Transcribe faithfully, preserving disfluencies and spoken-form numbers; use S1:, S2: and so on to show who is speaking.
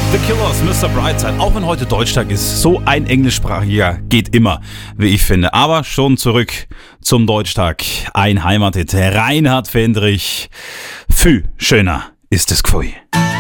S1: The Killers, Mister Brightside. Auch wenn heute Deutschtag ist, so ein englischsprachiger geht immer, wie ich finde. Aber schon zurück zum Deutschtag. Ein Heimathit, Reinhard Fendrich. Viel schöner ist es g'fui.